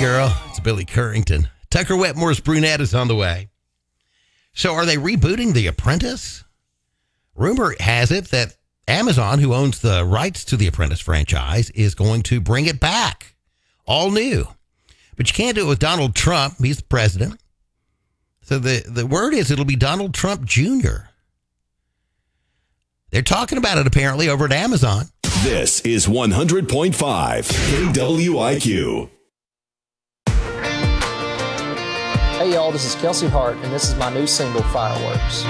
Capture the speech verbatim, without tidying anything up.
girl. It's Billy Currington. Tucker Wetmore's Brunette is on the way. So are they rebooting The Apprentice? Rumor has it that Amazon, who owns the rights to the Apprentice franchise, is going to bring it back. All new. But you can't do it with Donald Trump. He's the president. So the, the word is it'll be Donald Trump Junior They're talking about it apparently over at Amazon. This is one hundred point five K W I Q. Hey y'all, this is Kelsey Hart, and this is my new single, Fireworks.